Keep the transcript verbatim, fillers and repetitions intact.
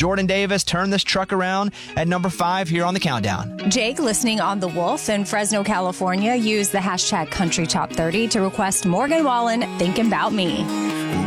Jordan Davis turned this truck around at number five here on the countdown. Jake, listening on The Wolf in Fresno, California, used the hashtag Country Top thirty to request Morgan Wallen, Thinking About Me.